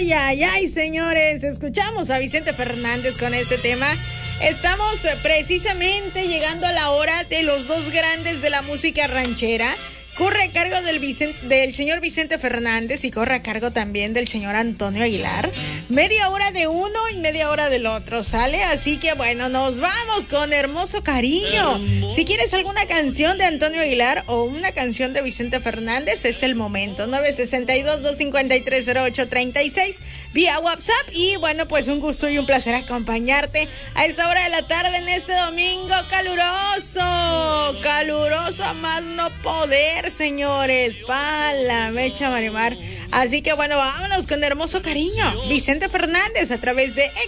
Ay, señores, escuchamos a Vicente Fernández con este tema. Estamos precisamente llegando a la hora de los dos grandes de la música ranchera. Corre a cargo del señor Vicente Fernández y corre a cargo también del señor Antonio Aguilar. Media hora de uno y media hora del otro, ¿sale? Así que bueno, nos vamos con Hermoso Cariño. Si quieres alguna canción de Antonio Aguilar o una canción de Vicente Fernández, es el momento. 962-253-0836 vía WhatsApp. Y bueno, pues un gusto y un placer acompañarte a esa hora de la tarde en este domingo caluroso. Caluroso a más no poder, señores, pa' la mecha Marimar. Así que bueno, vámonos con Hermoso Cariño, Vicente Fernández a través de